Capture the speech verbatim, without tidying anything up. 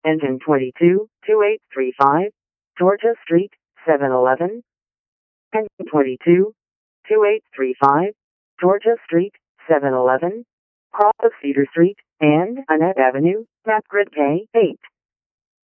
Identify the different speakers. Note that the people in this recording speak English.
Speaker 1: Engine twenty-two, two eight three five, Georgia Street, seven eleven. Engine twenty-two, two eight three five, Georgia Street, seven eleven. Cross of Cedar Street and Annette Avenue, Map Grid K eight.